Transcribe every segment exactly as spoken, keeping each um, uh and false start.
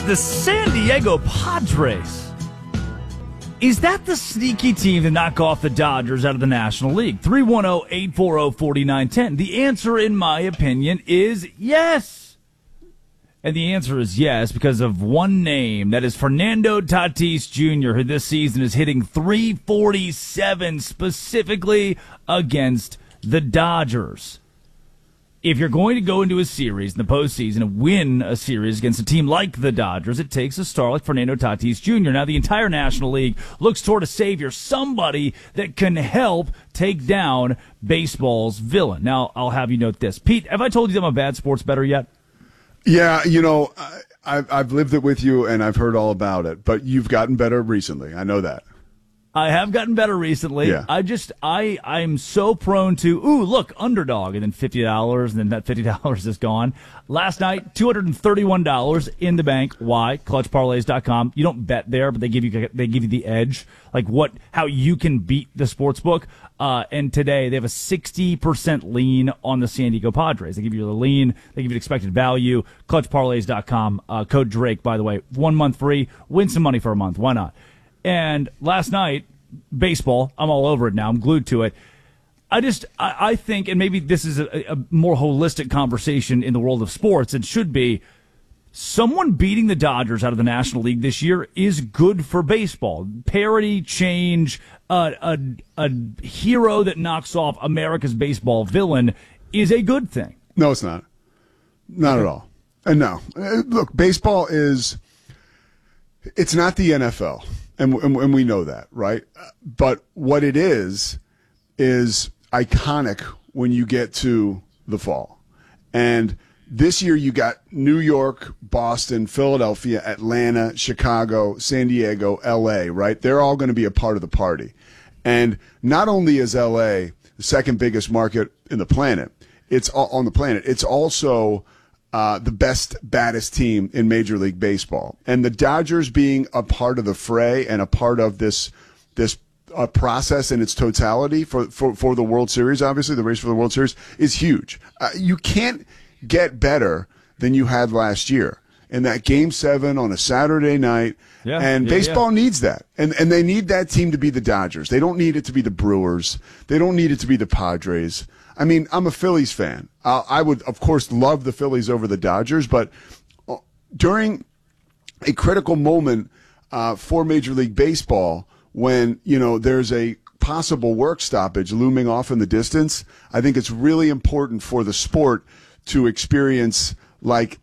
The San Diego Padres. Is that the sneaky team to knock off the Dodgers out of the National League? three one zero, eight four zero, four nine one zero. The answer, in my opinion, is yes. And the answer is yes because of one name. That is Fernando Tatis Junior, who this season is hitting three forty-seven specifically against the Dodgers. If you're going to go into a series in the postseason and win a series against a team like the Dodgers, it takes a star like Fernando Tatis Junior Now, the entire National League looks toward a savior, somebody that can help take down baseball's villain. Now, I'll have you note this. Pete, have I told you that I'm a bad sports bettor yet? Yeah, you know, I, I've lived it with you, and I've heard all about it. But you've gotten better recently. I know that. I have gotten better recently. Yeah. I just, I, I'm so prone to, ooh, look, underdog, and then fifty dollars, and then that fifty dollars is gone. Last night, two hundred thirty-one dollars in the bank. Why? clutch parlays dot com. You don't bet there, but they give you, they give you the edge, like what, how you can beat the sports book. Uh, and today they have a sixty percent lean on the San Diego Padres. They give you the lean, they give you expected value. clutch parlays dot com. Uh, code Drake, by the way, one month free. Win some money for a month. Why not? And last night, baseball, I'm all over it now. I'm glued to it. I just, I, I think, and maybe this is a, a more holistic conversation in the world of sports, it should be, someone beating the Dodgers out of the National League this year is good for baseball. Parity, change, uh, a, a hero that knocks off America's baseball villain is a good thing. No, it's not. Not at all. And no. Look, baseball is, it's not the N F L. And, and and we know that, right? But what it is, is iconic when you get to the fall. And this year you got New York, Boston, Philadelphia, Atlanta, Chicago, San Diego, L A, right? They're all going to be a part of the party. And not only is L A the second biggest market in the planet, it's all, on the planet, it's also Uh, the best, baddest team in Major League Baseball. And the Dodgers being a part of the fray and a part of this this uh, process in its totality for, for, for the World Series, obviously, the race for the World Series, is huge. Uh, you can't get better than you had last year in that Game seven on a Saturday night. Yeah, and yeah, baseball yeah. needs that. And, and they need that team to be the Dodgers. They don't need it to be the Brewers. They don't need it to be the Padres. I mean, I'm a Phillies fan. Uh, I would, of course, love the Phillies over the Dodgers, but during a critical moment uh, for Major League Baseball, when, you know, there's a possible work stoppage looming off in the distance, I think it's really important for the sport to experience, like,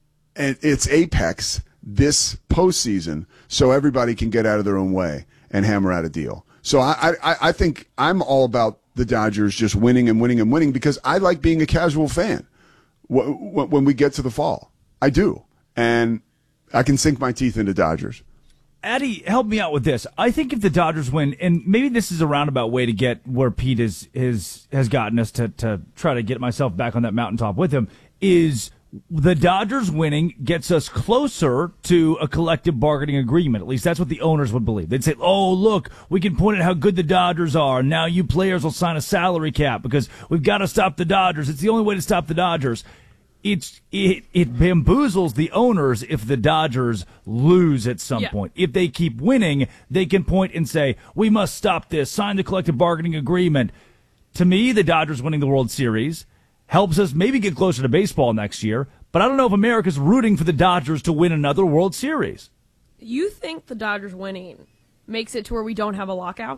its apex this postseason so everybody can get out of their own way and hammer out a deal. So I, I, I think I'm all about the Dodgers just winning and winning and winning because I like being a casual fan when we get to the fall. I do. And I can sink my teeth into Dodgers. Addy, help me out with this. I think if the Dodgers win, and maybe this is a roundabout way to get where Pete is, is, has gotten us to, to try to get myself back on that mountaintop with him, is the Dodgers winning gets us closer to a collective bargaining agreement. At least that's what the owners would believe. They'd say, oh, look, we can point at how good the Dodgers are. Now you players will sign a salary cap because we've got to stop the Dodgers. It's the only way to stop the Dodgers. It's it, it bamboozles the owners if the Dodgers lose at some yeah. point. If they keep winning, they can point and say, we must stop this, sign the collective bargaining agreement. To me, the Dodgers winning the World Series helps us maybe get closer to baseball next year, but I don't know if America's rooting for the Dodgers to win another World Series. You think the Dodgers winning makes it to where we don't have a lockout?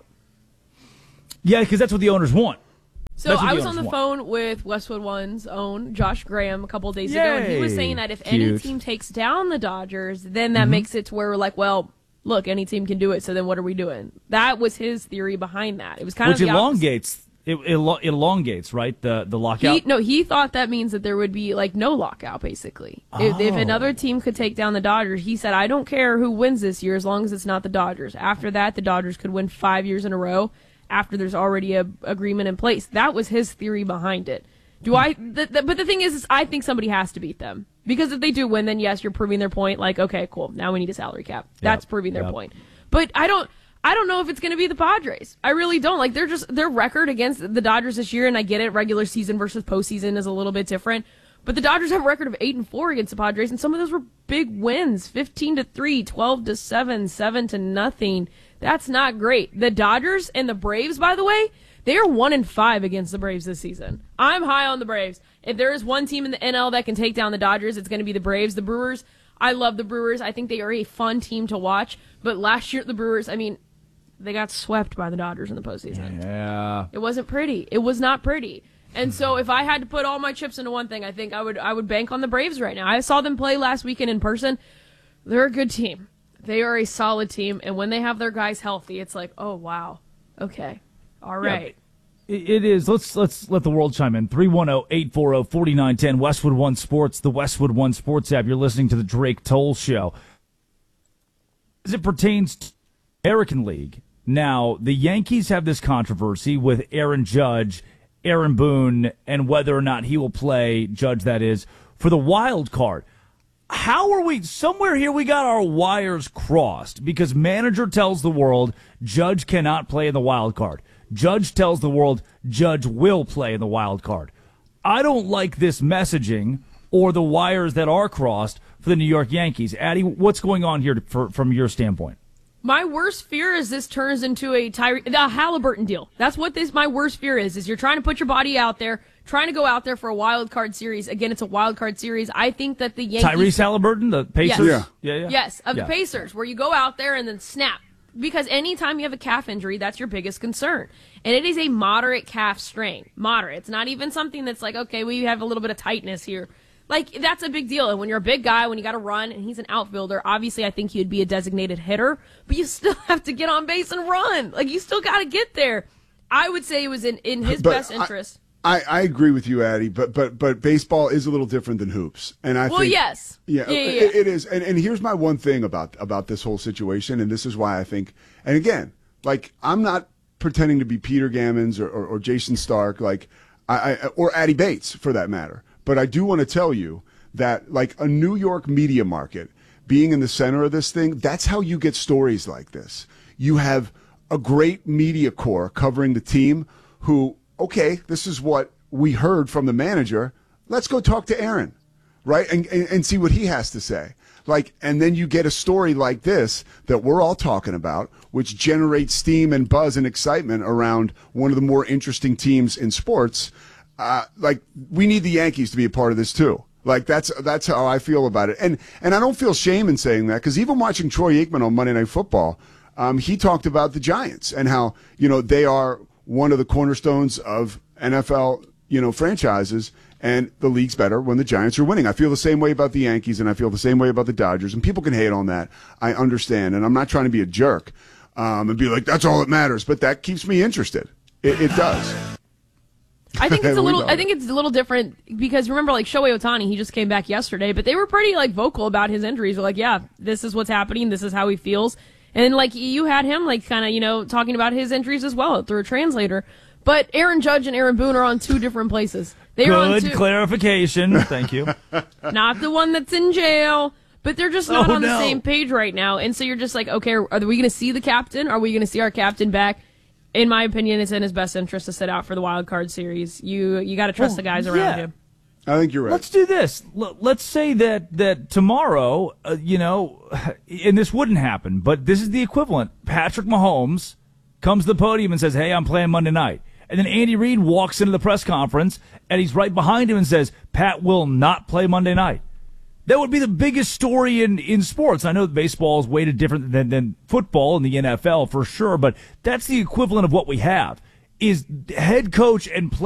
Yeah, because that's what the owners want. So I was on the want. phone with Westwood One's own Josh Graham a couple of days Yay. ago, and he was saying that if Cute. any team takes down the Dodgers, then that mm-hmm. makes it to where we're like, well, look, any team can do it, so then what are we doing? That was his theory behind that. It was kind Which of the elongates It, it elongates, right, the the lockout? He, no, he thought that means that there would be, like, no lockout, basically. Oh. If, if another team could take down the Dodgers, he said, I don't care who wins this year as long as it's not the Dodgers. After that, the Dodgers could win five years in a row after there's already a agreement in place. That was his theory behind it. Do I? Th- th- but the thing is, is, I think somebody has to beat them. Because if they do win, then yes, you're proving their point. Like, okay, cool, now we need a salary cap. That's yep. proving their yep. point. But I don't... I don't know if it's going to be the Padres. I really don't. Like, they're just, their record against the Dodgers this year, and I get it, regular season versus postseason is a little bit different. But the Dodgers have a record of eight and four against the Padres, and some of those were big wins: fifteen to three, twelve to seven, seven to nothing. That's not great. The Dodgers and the Braves, by the way, they are one and five against the Braves this season. I'm high on the Braves. If there is one team in the N L that can take down the Dodgers, it's going to be the Braves. The Brewers, I love the Brewers. I think they are a fun team to watch. But last year, the Brewers, I mean, they got swept by the Dodgers in the postseason. Yeah. It wasn't pretty. It was not pretty. And so if I had to put all my chips into one thing, I think I would I would bank on the Braves right now. I saw them play last weekend in person. They're a good team. They are a solid team. And when they have their guys healthy, it's like, oh, wow. Okay. All right. Yeah, it is. Let's let's let the world chime in. three one zero, eight four zero, four nine one zero, Westwood One Sports, the Westwood One Sports app. You're listening to the Drake Toll Show. As it pertains to the American League, now, the Yankees have this controversy with Aaron Judge, Aaron Boone, and whether or not he will play, Judge that is, for the wild card. How are we, somewhere here we got our wires crossed because manager tells the world Judge cannot play in the wild card. Judge tells the world Judge will play in the wild card. I don't like this messaging or the wires that are crossed for the New York Yankees. Addie, what's going on here for, from your standpoint? My worst fear is this turns into a Tyre- the Halliburton deal. That's what this my worst fear is, is you're trying to put your body out there, trying to go out there for a wild card series. Again, it's a wild card series. I think that the Yankees... Tyrese Halliburton, the Pacers? Yes. Yeah. Yeah, yeah. Yes, of yeah. the Pacers, where you go out there and then snap. Because anytime you have a calf injury, that's your biggest concern. And it is a moderate calf strain. Moderate. It's not even something that's like, okay, we have a little bit of tightness here. Like, that's a big deal. And when you're a big guy, when you got to run, and he's an outfielder, obviously I think he would be a designated hitter, but you still have to get on base and run. Like, you still got to get there. I would say it was in, in his But best I- interest. I, I agree with you, Addie, but but but baseball is a little different than hoops, and I Well, think yes. yeah, Yeah, yeah, it, yeah. it is. And, and here's my one thing about about this whole situation, and this is why I think. And again, like I'm not pretending to be Peter Gammons or, or, or Jason Stark, like I, I or Addie Bates for that matter. But I do want to tell you that like a New York media market being in the center of this thing, that's how you get stories like this. You have a great media corps covering the team who. Okay, this is what we heard from the manager. Let's go talk to Aaron, right? And, and and see what he has to say. Like, and then you get a story like this that we're all talking about, which generates steam and buzz and excitement around one of the more interesting teams in sports. Uh, like, we need the Yankees to be a part of this too. Like, that's that's how I feel about it. And and I don't feel shame in saying that because even watching Troy Aikman on Monday Night Football, um, he talked about the Giants and how, you know, they are one of the cornerstones of N F L, you know, franchises, and the league's better when the Giants are winning. I feel the same way about the Yankees, and I feel the same way about the Dodgers, and people can hate on that. I understand, and I'm not trying to be a jerk um, and be like, that's all that matters, but that keeps me interested. It, it does. I think it's a We little. know I think it's a little different because remember, like Shohei Ohtani, he just came back yesterday, but they were pretty like vocal about his injuries. They're like, yeah, this is what's happening. This is how he feels. And like you had him like kind of you know talking about his injuries as well through a translator. But Aaron Judge and Aaron Boone are on two different places. They are on Good two, clarification. Thank you. not the one that's in jail, but they're just not Oh, on the no. same page right now. And so you're just like, okay, are we going to see the captain? Are we going to see our captain back? In my opinion, it's in his best interest to sit out for the wild card series. You you got to trust Well, the guys yeah. around you. I think you're right. Let's do this. L- let's say that that tomorrow, uh, you know, and this wouldn't happen, but this is the equivalent. Patrick Mahomes comes to the podium and says, hey, I'm playing Monday night. And then Andy Reid walks into the press conference, and he's right behind him and says, Pat will not play Monday night. That would be the biggest story in, in sports. I know that baseball is weighted different than, than football in the N F L for sure, but that's the equivalent of what we have, is head coach and player